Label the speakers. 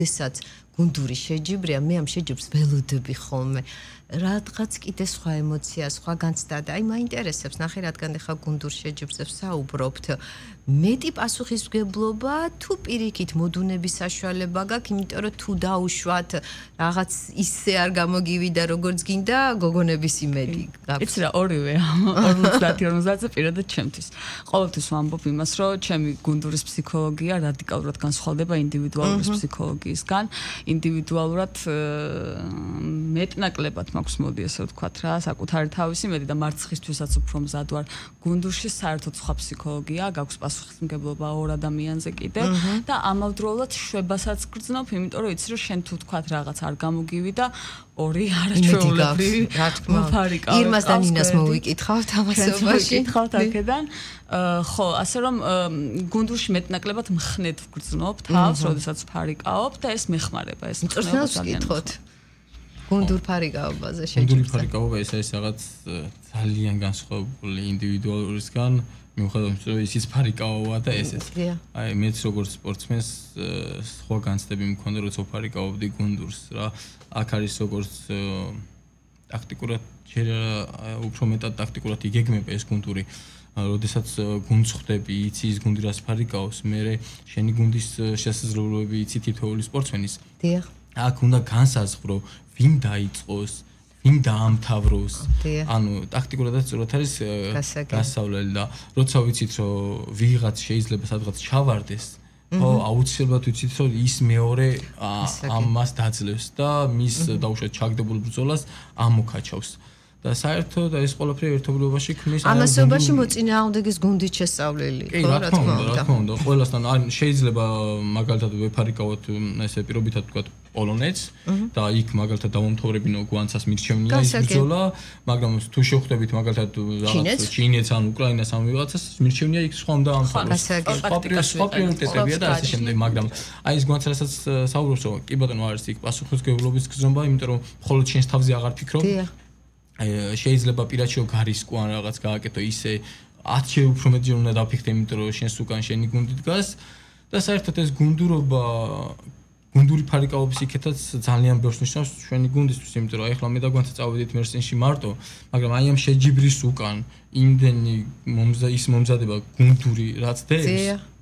Speaker 1: ესაც გუნდური შეჯიბრია, მე ამ შეჯიბრს ველოდები ხოლმე. Რაღაც კიდე სხვა ემოცია, სხვა განცდა და აი მაინტერესებს ნახე რადგან ახლა გუნდურ შეჯიბრზე ვსაუბრობთ. მეტი პასუხისმგებლობა თუ პირიქით მოდუნების საშუალება გაქვს, იმიტომ რომ თუ დაუშვათ რაღაც ისე არ გამოგივიდა როგორც გინდა, გოგონების იმედი გაქვს.
Speaker 2: იცი რა, ორივე 50-50-ზე პირადად ჩემთვის. ყოველთვის ვამბობ იმას, რომ ჩემი გუნდურის ფსიქოლოგია რადიკალურად განსხვავდება ინდივიდუალურის ფსიქოლოგიისგან. ინდივიდუალურად მეტნაკლებად მაქვს მოდი ესე ვთქვათ რა, საკუთარი თავისი მეტი და მარცხისთვისაც უფრო მზად ვარ. გუნდურში საერთოდ სხვა ფსიქოლოგია, გაქვს პასუხისმგებლობა ორ ადამიანზე კიდე და ამავდროულად შვებასაც გრძნობ, იმიტომ რომ იცი რომ შენ თუ ვთქვათ რაღაც არ გამოგივიდა, ორი არაჩვეულებრივი მოფარიკავ.
Speaker 1: ირმას და ნინას მოვიკითხავთ ამასობაში.
Speaker 2: მოვიკითხავთ აქედან. ხო, ასე რომ გუნდურში მეტნაკლებად მხნედ ვგრძნობ თავს, როდესაც ფარიკაობ და ეს მეხმარება, ეს
Speaker 1: მწვრთნელს ვკითხოთ. გუნდურ ფარიკაობაზე შეჯიბრზე.
Speaker 3: გუნდური ფარიკაობა ეს არის რაღაც ძალიან განსხვავებული ინდივიდუალურისგან, მიუხედავად იმისა, რომ ისიც ფარიკაობა და ესეც. აი მეც როგორც სპორტსმენს სხვა განცდები მქონდა, როცა ვფარიკაობდი გუნდურს რა. აქ არის როგორც ტაქტიკურად ჯერ უფრო მეტად ტაქტიკურად იგეგმება ეს გუნდური. როდესაც გუნდს ხვდები, იცი ის გუნდი რას ფარიკაობს, მერე შენი გუნდის შესაძლებლობები იცი თითოეული სპორტსმენის.
Speaker 1: დიახ.
Speaker 3: აქ უნდა განსაზღვრო, ვინ დაიწყოს, ვინ დაამთავროს. ანუ ტაქტიკურადაც სწორად არის გასავლელი და როცა ვიცით, რომ ვიღაც შეიძლება სადღაც ჩავარდეს, ხო, აუცილებლად ვიცით, რომ ის მეორე ამას დაძლევს და მის დაუშვათ ჩაგდებულ ბრძოლას ამოქაჩავს. და საერთოდ ეს ყველაფერი ერთობლიობაში ქმნის
Speaker 1: ამასობაში მოწინააღმდეგის გუნდით შესწავლილი
Speaker 3: ხო რა თქმა უნდა ყველასთან შეიძლება მაგალითად ვეფარიკავოთ ესე პირობითად ვთქვათ პოლონეთს და იქ მაგალითად დავამთავრებინო გვანცას მირჩევნია ის ბრძოლა მაგრამ თუ შევხვდებით მაგალითად რაღაც ჩინეთს ან უკრაინას ან ვიღაცას მირჩევნია იქ სხვა უნდა ამთავროს სხვა პრიორიტეტებია და ასე შემდეგ მაგრამ აი ეს გვანც რასაც საუბრობს რომ კი ბატონო არის იქ პასუხისმგებლობის გზნობა იმიტომ რომ მხოლოდ შენს თავზე აღარ ფიქრობ შეიძლება პირადშო გარისკო ან რაღაც გააკეთო ისე 10-ში უფრო მეტჯერ უნდა დაფიქრდე იმიტომ რომ შენს უკან შენი გუნდი დგას და საერთოდ ეს გუნდურობა გუნდური ფარიკაობის იქეთაც ძალიან ბევრს ნიშნავს ჩვენი გუნდისთვის იმიტომ რომ ახლა მე და გვანცა წავედით მერსენში მარტო მაგრამ აი ამ შეჯიბრის უკან იმდენი ის მომზადება გუნდური რაც დევს